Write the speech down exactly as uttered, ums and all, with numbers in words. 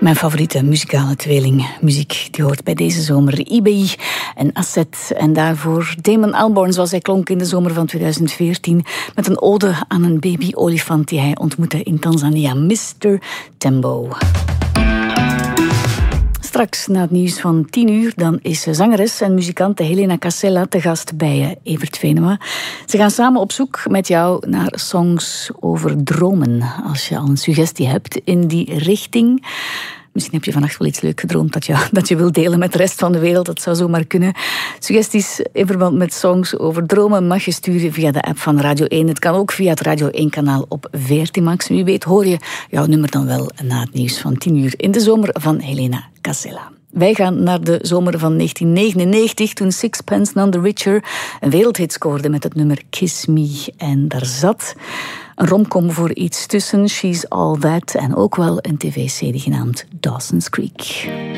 Mijn favoriete muzikale tweeling. Muziek die hoort bij deze zomer I B I en Asset. En daarvoor Damon Albarn, zoals hij klonk in de zomer van tweeduizend veertien... met een ode aan een baby-olifant die hij ontmoette in Tanzania. mister Tembo. Straks, na het nieuws van tien uur, dan is zangeres en muzikante Helena Casella te gast bij Evert Venema. Ze gaan samen op zoek met jou naar songs over dromen. Als je al een suggestie hebt in die richting. Misschien heb je vannacht wel iets leuk gedroomd dat je, dat je wilt delen met de rest van de wereld. Dat zou zomaar kunnen. Suggesties in verband met songs over dromen mag je sturen via de app van Radio één. Het kan ook via het Radio één-kanaal op V R T Max. Wie weet hoor je jouw nummer dan wel na het nieuws van tien uur in de zomer van Helena Casella. Wij gaan naar de zomer van negentien negenennegentig, toen Sixpence None the Richer een wereldhit scoorde met het nummer Kiss Me. En daar zat een romcom voor iets tussen, She's All That, en ook wel een tv-serie genaamd Dawson's Creek.